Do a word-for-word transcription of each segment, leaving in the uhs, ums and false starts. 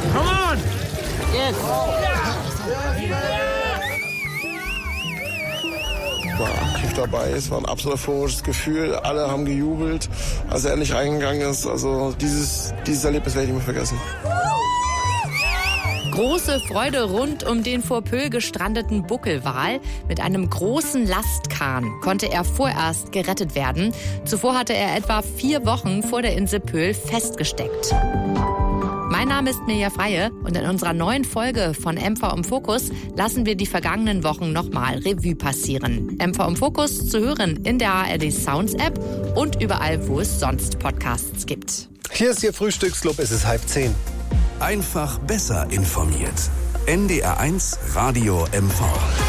Come on! Yes! War aktiv dabei, es war ein absolut euphorisches Gefühl, alle haben gejubelt, als er endlich reingegangen ist. Also dieses, dieses Erlebnis werde ich nicht mehr vergessen. Große Freude rund um den vor Pöhl gestrandeten Buckelwal. Mit einem großen Lastkahn konnte er vorerst gerettet werden. Zuvor hatte er etwa vier Wochen vor der Insel Pöhl festgesteckt. Mein Name ist Mirja Freie und in unserer neuen Folge von M V im Fokus lassen wir die vergangenen Wochen nochmal Revue passieren. M V im Fokus zu hören in der A R D Sounds App und überall, wo es sonst Podcasts gibt. Hier ist Ihr Frühstücksclub, es ist halb zehn. Einfach besser informiert. N D R eins Radio M V.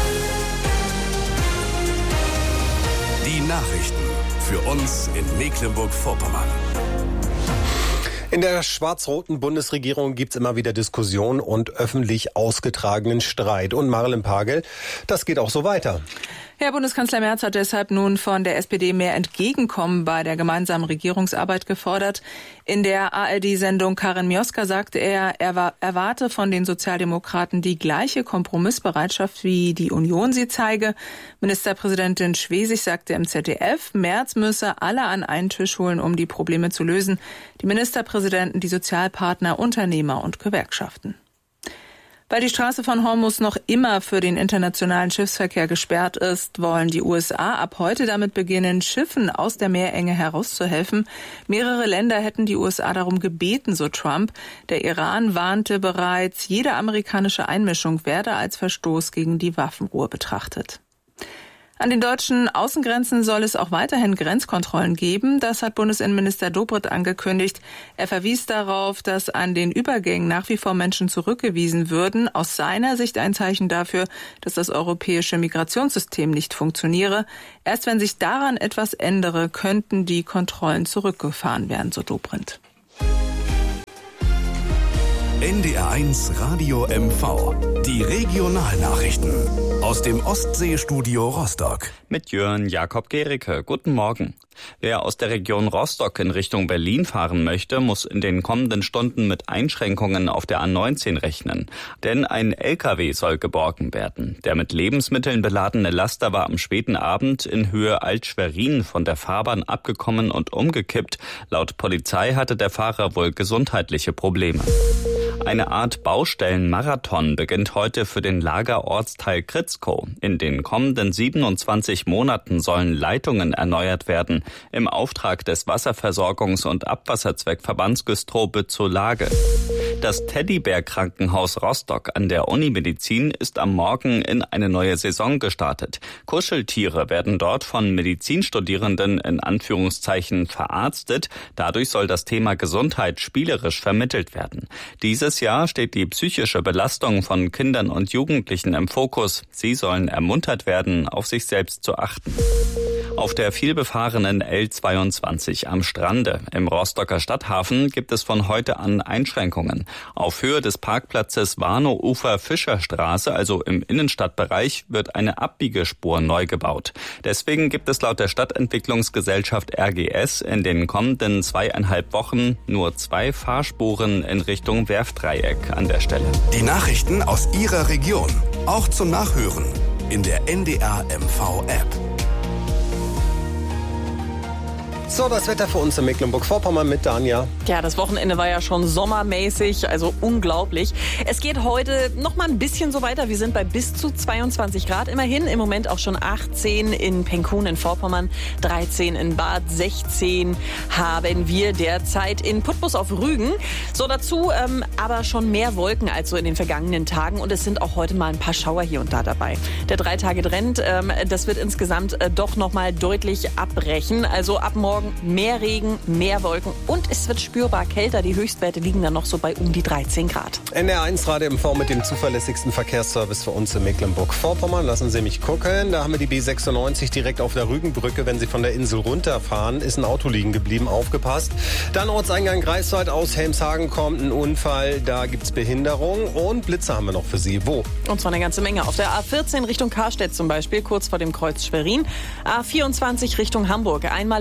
Die Nachrichten für uns in Mecklenburg-Vorpommern. In der schwarz-roten Bundesregierung gibt's immer wieder Diskussionen und öffentlich ausgetragenen Streit. Und Marilyn Pagel, das geht auch so weiter. Herr Bundeskanzler Merz hat deshalb nun von der S P D mehr Entgegenkommen bei der gemeinsamen Regierungsarbeit gefordert. In der A R D-Sendung Karin Mioska sagte er, er erwarte von den Sozialdemokraten die gleiche Kompromissbereitschaft, wie die Union sie zeige. Ministerpräsidentin Schwesig sagte im Z D F, Merz müsse alle an einen Tisch holen, um die Probleme zu lösen. Die Ministerpräsidenten, die Sozialpartner, Unternehmer und Gewerkschaften. Weil die Straße von Hormuz noch immer für den internationalen Schiffsverkehr gesperrt ist, wollen die U S A ab heute damit beginnen, Schiffen aus der Meerenge herauszuhelfen. Mehrere Länder hätten die U S A darum gebeten, so Trump. Der Iran warnte bereits, jede amerikanische Einmischung werde als Verstoß gegen die Waffenruhe betrachtet. An den deutschen Außengrenzen soll es auch weiterhin Grenzkontrollen geben. Das hat Bundesinnenminister Dobrindt angekündigt. Er verwies darauf, dass an den Übergängen nach wie vor Menschen zurückgewiesen würden. Aus seiner Sicht ein Zeichen dafür, dass das europäische Migrationssystem nicht funktioniere. Erst wenn sich daran etwas ändere, könnten die Kontrollen zurückgefahren werden, so Dobrindt. N D R eins Radio M V. Die Regionalnachrichten aus dem Ostseestudio Rostock. Mit Jörn Jakob Gericke. Guten Morgen. Wer aus der Region Rostock in Richtung Berlin fahren möchte, muss in den kommenden Stunden mit Einschränkungen auf der A neunzehn rechnen. Denn ein L K W soll geborgen werden. Der mit Lebensmitteln beladene Laster war am späten Abend in Höhe Alt-Schwerin von der Fahrbahn abgekommen und umgekippt. Laut Polizei hatte der Fahrer wohl gesundheitliche Probleme. Eine Art Baustellenmarathon beginnt heute für den Lagerortsteil Kritzkow. In den kommenden siebenundzwanzig Monaten sollen Leitungen erneuert werden, im Auftrag des Wasserversorgungs- und Abwasserzweckverbands Güstrow Bützow-Lage. Das Teddybär-Krankenhaus Rostock an der Unimedizin ist am Morgen in eine neue Saison gestartet. Kuscheltiere werden dort von Medizinstudierenden in Anführungszeichen verarztet. Dadurch soll das Thema Gesundheit spielerisch vermittelt werden. Dieses Jahr steht die psychische Belastung von Kindern und Jugendlichen im Fokus. Sie sollen ermuntert werden, auf sich selbst zu achten. Auf der vielbefahrenen L zweiundzwanzig am Strande im Rostocker Stadthafen gibt es von heute an Einschränkungen. Auf Höhe des Parkplatzes Warnow-Ufer-Fischerstraße, also im Innenstadtbereich, wird eine Abbiegespur neu gebaut. Deswegen gibt es laut der Stadtentwicklungsgesellschaft R G S in den kommenden zweieinhalb Wochen nur zwei Fahrspuren in Richtung Werftdreieck an der Stelle. Die Nachrichten aus Ihrer Region, auch zum Nachhören in der N D R M V App. So, das Wetter für uns in Mecklenburg-Vorpommern mit Danja. Ja, das Wochenende war ja schon sommermäßig, also unglaublich. Es geht heute noch mal ein bisschen so weiter. Wir sind bei bis zu zweiundzwanzig Grad immerhin. Im Moment auch schon achtzehn in Penkun in Vorpommern, dreizehn in Bad, sechzehn haben wir derzeit in Putbus auf Rügen. So, dazu ähm, aber schon mehr Wolken als so in den vergangenen Tagen. Und es sind auch heute mal ein paar Schauer hier und da dabei. Der Drei-Tage-Trend, ähm, das wird insgesamt äh, doch noch mal deutlich abbrechen. Also ab morgen mehr Regen, mehr Wolken und es wird spürbar kälter. Die Höchstwerte liegen dann noch so bei um die dreizehn Grad. N D R eins Radio M V mit dem zuverlässigsten Verkehrsservice für uns in Mecklenburg-Vorpommern. Lassen Sie mich gucken. Da haben wir die B sechsundneunzig direkt auf der Rügenbrücke. Wenn Sie von der Insel runterfahren, ist ein Auto liegen geblieben. Aufgepasst. Dann Ortseingang Greifswald aus Helmshagen kommt ein Unfall. Da gibt's Behinderung und Blitze haben wir noch für Sie. Wo? Und zwar eine ganze Menge. Auf der A vierzehn Richtung Karstedt zum Beispiel, kurz vor dem Kreuz Schwerin. A vierundzwanzig Richtung Hamburg. Einmal Höhe Wippel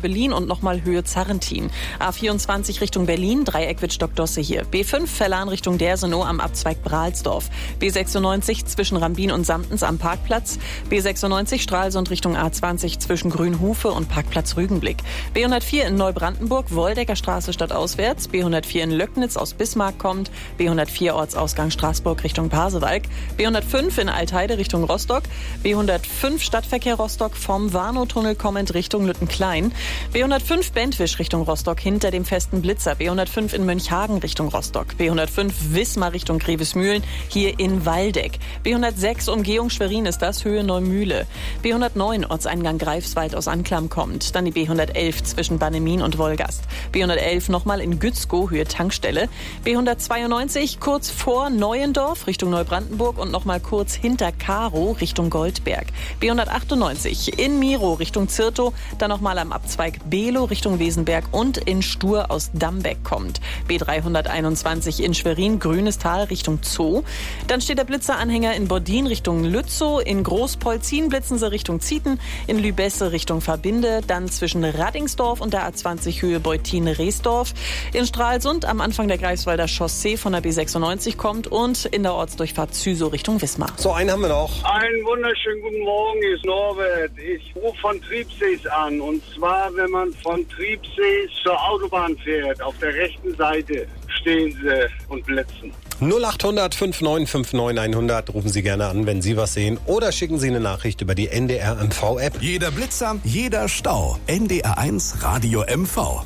Aspelin und nochmal Höhe Zarrentin. A vierundzwanzig Richtung Berlin, Dreieck Wittstock-Dosse hier. B fünf Verlan Richtung Dersenow am Abzweig Bralsdorf. B sechsundneunzig zwischen Rambin und Samtens am Parkplatz. B sechsundneunzig Stralsund Richtung A zwanzig zwischen Grünhufe und Parkplatz Rügenblick. B hundertvier in Neubrandenburg, Woldecker Straße stadtauswärts. B hundertvier in Löcknitz aus Bismarck kommt. B hundertvier Ortsausgang Straßburg Richtung Pasewalk. B hundertfünf in Altheide Richtung Rostock. B hundertfünf Stadtverkehr Rostock vom Warnow-Tunnel kommend Richtung Lüttenklein. B hundertfünf Bentwisch Richtung Rostock hinter dem festen Blitzer. B hundertfünf in Mönchhagen Richtung Rostock. B hundertfünf Wismar Richtung Grevesmühlen hier in Waldeck. B hundertsechs Umgehung Schwerin ist das, Höhe Neumühle. B hundertneun Ortseingang Greifswald aus Anklam kommt. Dann die B hundertelf zwischen Bannemin und Wolgast. B hundertelf nochmal in Gützkow, Höhe Tankstelle. B hundertzweiundneunzig kurz vor Neuendorf Richtung Neubrandenburg und nochmal kurz hinter Karow Richtung Goldberg. B hundertachtundneunzig in Miro Richtung Zirtow, dann nochmal am Abzweig Below Richtung Wesenberg und in Stur aus Dambeck kommt. B dreihunderteinundzwanzig in Schwerin, Grünes Tal Richtung Zoo. Dann steht der Blitzeranhänger in Bordin Richtung Lützow, in Großpolzin blitzen sie Richtung Zieten, in Lübesse Richtung Verbinde, dann zwischen Raddingsdorf und der A zwanzig Höhe Beutine-Reesdorf, in Stralsund am Anfang der Greifswalder Chaussee von der B sechsundneunzig kommt und in der Ortsdurchfahrt Züsow Richtung Wismar. So, einen haben wir noch. Einen wunderschönen guten Morgen, hier ist Norbert. Ich rufe von Triebsees an. Und zwar, wenn man von Triebsees zur Autobahn fährt, auf der rechten Seite stehen sie und blitzen. null achthundert fünfundneunzig neunundfünfzig hundert rufen Sie gerne an, wenn Sie was sehen. Oder schicken Sie eine Nachricht über die N D R M V-App. Jeder Blitzer, jeder Stau. N D R eins Radio M V.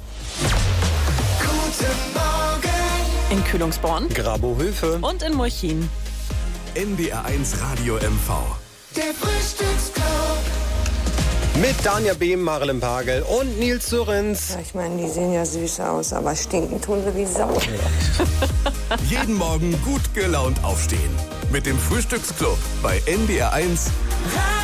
Guten Morgen. In Kühlungsborn. Grabow-Höfe. Und in Murchin. N D R eins Radio M V. Der Frühstücksclub. Mit Danja Behm, Marilyn Pagel und Nils Surrens. Ja, ich meine, die sehen ja süß aus, aber stinken tun sie wie Sau. Jeden Morgen gut gelaunt aufstehen. Mit dem Frühstücksclub bei N D R eins.